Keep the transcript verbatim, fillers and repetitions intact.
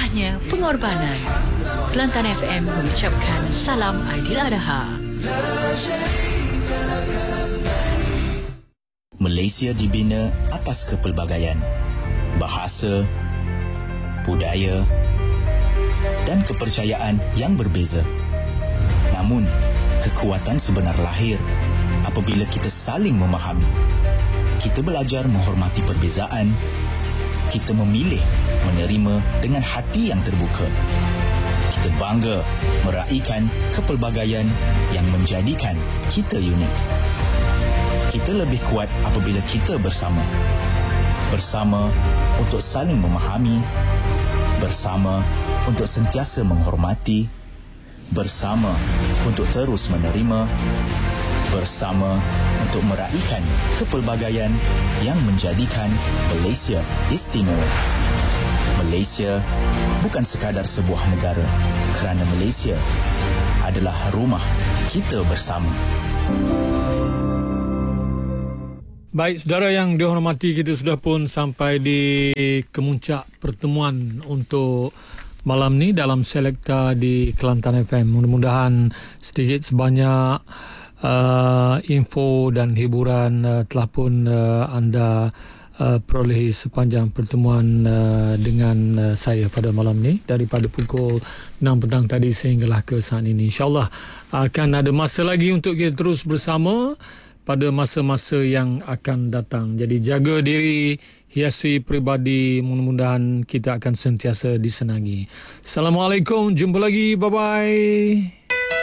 indahnya pengorbanan. Kelantan F M mengucapkan salam Aidiladha. Malaysia dibina atas kepelbagaian bahasa, budaya dan kepercayaan yang berbeza. Namun, kekuatan sebenar lahir apabila kita saling memahami. Kita belajar menghormati perbezaan. Kita memilih menerima dengan hati yang terbuka. Kita bangga meraihkan kepelbagaian yang menjadikan kita unik. Kita lebih kuat apabila kita bersama. Bersama untuk saling memahami. Bersama untuk sentiasa menghormati. Bersama untuk terus menerima. Bersama untuk meraihkan kepelbagaian yang menjadikan Malaysia istimewa. Malaysia bukan sekadar sebuah negara, kerana Malaysia adalah rumah kita bersama. Baik, saudara yang dihormati, kita sudah pun sampai di kemuncak pertemuan untuk malam ni dalam Selekta di Kelantan F M. Mudah-mudahan sedikit sebanyak uh, info dan hiburan uh, telah pun uh, anda uh, perolehi sepanjang pertemuan uh, dengan uh, saya pada malam ni daripada pukul enam petang tadi sehinggalah ke saat ini. InsyaAllah akan ada masa lagi untuk kita terus bersama pada masa-masa yang akan datang. Jadi jaga diri, hiasi peribadi, mudah-mudahan kita akan sentiasa disenangi. Assalamualaikum, jumpa lagi, bye-bye.